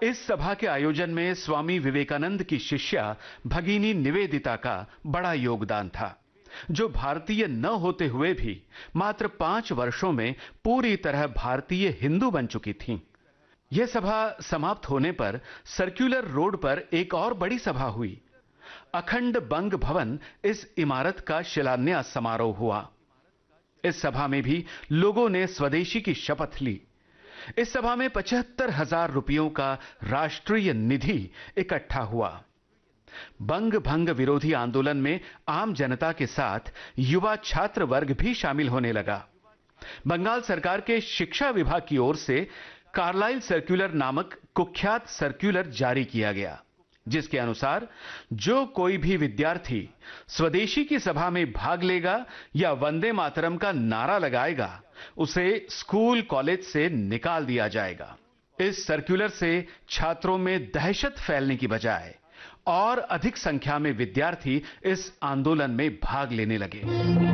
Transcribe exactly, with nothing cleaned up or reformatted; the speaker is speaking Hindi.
इस सभा के आयोजन में स्वामी विवेकानंद की शिष्या भगिनी निवेदिता का बड़ा योगदान था, जो भारतीय न होते हुए भी मात्र पांच वर्षों में पूरी तरह भारतीय हिंदू बन चुकी थीं। यह सभा समाप्त होने पर सर्कुलर रोड पर एक और बड़ी सभा हुई। अखंड बंग भवन इस इमारत का शिलान्यास समारोह हुआ। इस सभा में भी लोगों ने स्वदेशी की शपथ ली। इस सभा में पचहत्तर हजार रुपयों का राष्ट्रीय निधि इकट्ठा हुआ। बंग भंग विरोधी आंदोलन में आम जनता के साथ युवा छात्र वर्ग भी शामिल होने लगा। बंगाल सरकार के शिक्षा विभाग की ओर से कार्लाइल सर्कुलर नामक कुख्यात सर्कुलर जारी किया गया, जिसके अनुसार जो कोई भी विद्यार्थी स्वदेशी की सभा में भाग लेगा या वंदे मातरम का नारा लगाएगा, उसे स्कूल कॉलेज से निकाल दिया जाएगा। इस सर्कुलर से छात्रों में दहशत फैलने की बजाय और अधिक संख्या में विद्यार्थी इस आंदोलन में भाग लेने लगे।